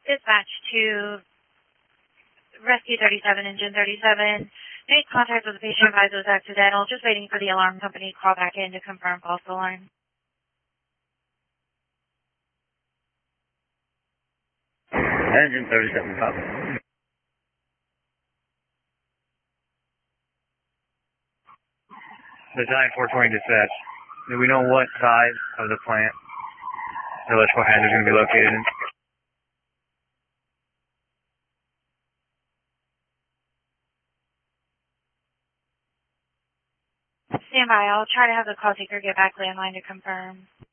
Dispatch to Rescue 37, Engine 37. Made contact with the patient, advised it was accidental. Just waiting for the alarm company to call back in to confirm false alarm. Engine 37, copy. Design 420 dispatch. Do we know what side of the plant the electrical hazard is going to be located in? Stand by. I'll try to have the call taker get back landline to confirm.